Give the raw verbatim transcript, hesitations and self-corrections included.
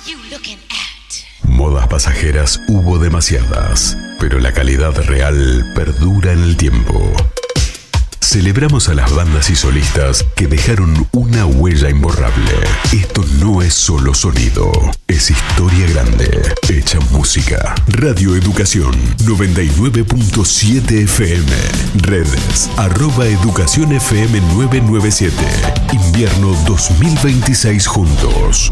Modas pasajeras hubo demasiadas, pero la calidad real perdura en el tiempo. Celebramos a las bandas y solistas que dejaron una huella imborrable. Esto no es solo sonido, es historia grande, hecha música. Radio Educación noventa y nueve punto siete F M. Redes, arroba Educación F M nueve nueve siete. Invierno dos mil veintiséis juntos.